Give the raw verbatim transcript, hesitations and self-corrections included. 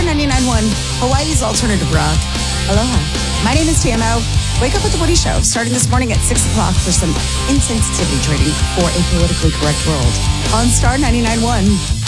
ninety-nine point one, Hawaii's alternative rock. Aloha. My name is T M O. Wake up with the Woody Show, starting this morning at six o'clock for some insensitivity training for a politically correct world on Star ninety-nine point one.